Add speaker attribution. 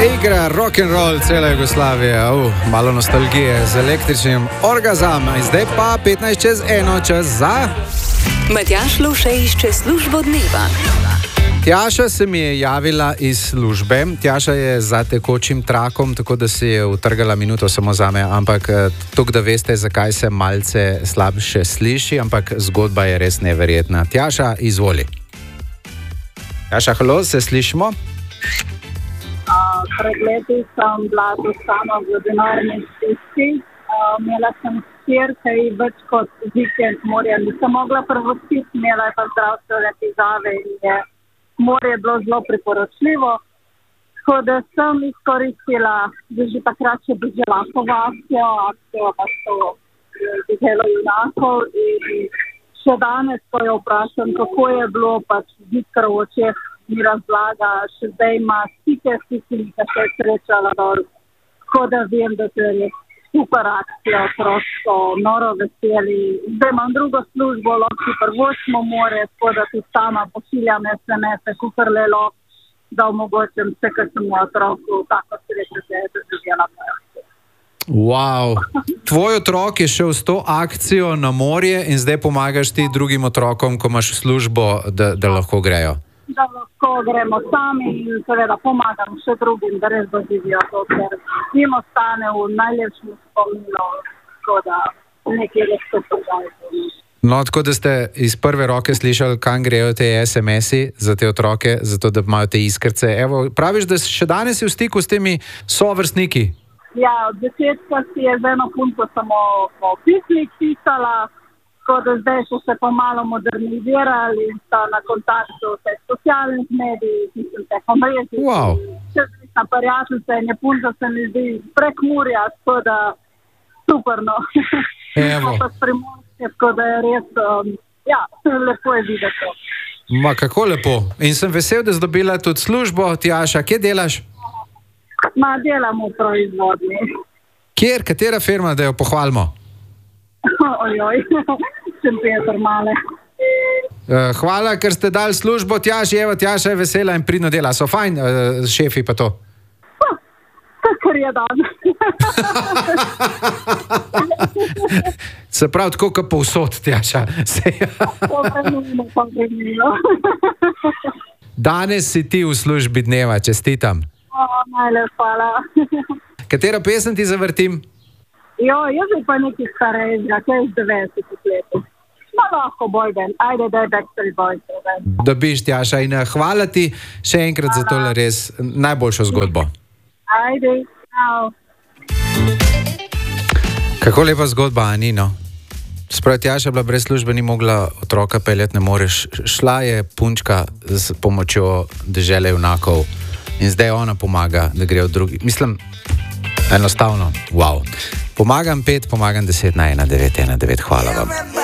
Speaker 1: Igra rock'n'roll cela Jugoslavija, malo nostalgije z električnim orgazom. Zdaj pa 1:15 čas za...
Speaker 2: Matjaž Lovše išče službo dneva.
Speaker 1: Tjaša se mi je javila iz službe. Tjaša je za tekočim trakom, tako da si je utrgala minuto samo zame, ampak tukaj, da veste, zakaj se malce slabše sliši, ampak zgodba je res neverjetna. Tjaša, izvoli. Tjaša, halo, se slišimo?
Speaker 3: Pred leti sem bila tu sama v denarni stiski. Imela sem hčerko in več kot vikend morja nisem mogla prvostiti, imela je pa zdravstvene težave in je morje bilo zelo priporočljivo. Tako da sem izkoristila, da že takrat še Biželakovo akcijo pa so Biželo junakov in še danes, ko jo vprašam, kako je bilo, pač zikr v očeh mi razlaga, še zdaj ima stike s tistimi, ki se je srečala dol. Tako da vem, da to je res super akcija, prosto, noro veseli. Zdaj imam drugo službo, lahko prvočimo more, tako da tudi sama pošiljam SMS-e, kukrlelo, da omogočim vse, kar sem v otroku, tako srečo se je doživela.
Speaker 1: Wow. Tvoj otrok je šel s to akcijo na morje in zdaj pomagaš ti drugim otrokom, ko imaš službo, da lahko grejo.
Speaker 3: Da lahko gremo sami in seveda pomagam še drugim, da res doživijo to, ker jim ostane v najlepšem spominu, tako da nekaj res to pogajamo.
Speaker 1: No, tako da ste iz prve roke slišali, kam grejo te SMS-i za te otroke, zato da imajo te iskrce. Evo, praviš, da še danes si v stiku s temi sovrstniki?
Speaker 3: Ja, od začetka si je z eno punco samo po pismih pisala, tako da zdaj so se pomalo modernizirali in sta na kontaktu vseh socialnih medij, mislim, teh omrežij.
Speaker 1: Wow.
Speaker 3: Če na prijateljce in je punca se mi zdi prek Murja, tako da superno.
Speaker 1: Evo.
Speaker 3: Pa s Primorske, tako da je res, lepo je videti.
Speaker 1: Ma, kako lepo. In sem vesel, da si dobila tudi službo. Tjaša, kje delaš?
Speaker 3: Delam v proizvodni.
Speaker 1: Kjer? Katera firma, da jo pohvalimo?
Speaker 3: Ojoj, Šempeter male.
Speaker 1: Hvala, ker ste dali službo Tjaši. Evo, Tjaša je vesela in pridno dela. So fajn, šefi pa to?
Speaker 3: Kar je dan.
Speaker 1: Se pravi, tako kot povsod, Tjaša. Danes si ti v službi dneva, čestitam.
Speaker 3: Najlepša hvala.
Speaker 1: Katero pesem ti zavrtim?
Speaker 3: Jaz bi pa nekaj starejšega, kaj iz 90 letov. Lahko boyband, ajde, da je Backstreet Boys.
Speaker 1: Dobiš, Tjaša, in hvala ti še enkrat za tole res najboljšo zgodbo.
Speaker 3: Ajde, čau.
Speaker 1: Kako lepa zgodba, Anino. Spravi, Tjaša je bila brez službe, ni mogla otroka peljati, ne moreš. Šla je punčka s pomočjo Dežele junakov in zdaj ona pomaga, da grejo drugi. Mislim, enostavno, wow. Pomagam 5, pomagam 10 na 1919. Hvala vam.